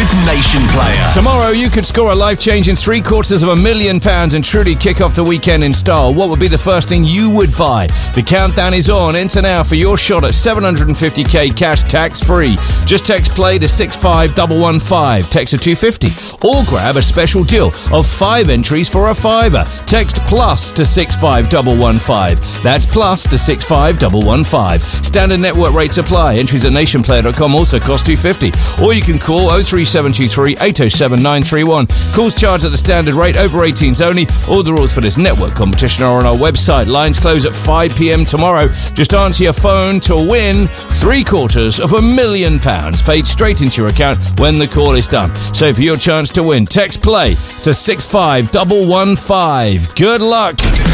with Nation Player. Tomorrow you could score a life-changing £750,000 and truly kick off the weekend in style. What would be the first thing you would buy? The countdown is on. Enter now for your shot at $750k cash tax-free. Just text play to 65115. Text to 250. Or grab a special deal of 5 entries for a £5. Text plus to 65115. That's plus to 65115. Standard network rates apply. Entries at nationplayer.com also cost $2.50. Or you can call 03723 807 931. Calls charged at the standard rate, over 18s only. All the rules for this network competition are on our website. Lines close at 5 p.m. tomorrow. Just answer your phone to win £750,000 paid straight into your account when the call is done. So for your chance to win, text play to 65115. Good luck.